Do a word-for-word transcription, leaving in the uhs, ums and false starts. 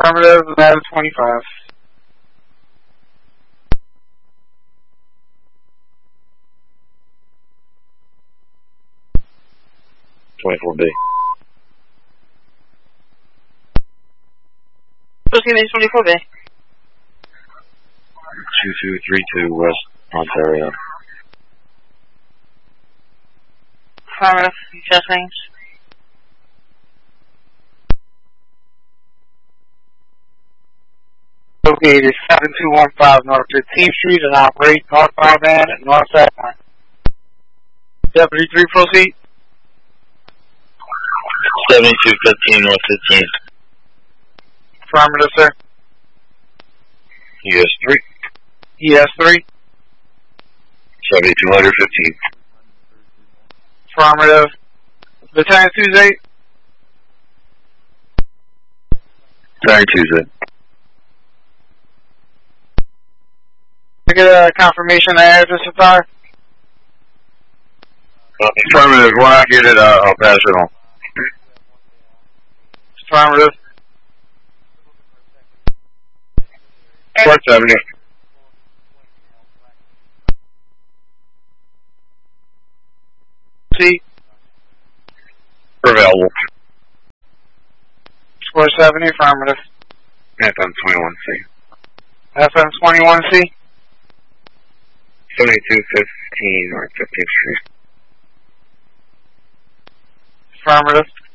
Affirmative, Nevada twenty-five. twenty-four B. Proceed twenty-four B. two two three two West Ontario. Affirmative. Just things. Located seven two one five North fifteenth Street and operate northbound van at North Sackmore. Deputy three, proceed. seventy-two fifteen North fifteenth. Affirmative, sir. E S three. E S three. seventy-two fifteen. Affirmative. Lieutenant Tuesday. Sorry, Tuesday. I get a confirmation of address of fire. Uh, affirmative. When I get it, uh, I'll pass it on. Affirmative. Fourth Avenue. C. Available. Fourth Avenue, affirmative. F M twenty-one C. F M twenty-one C. seventy-two fifteen North fifteenth Street. Affirmative.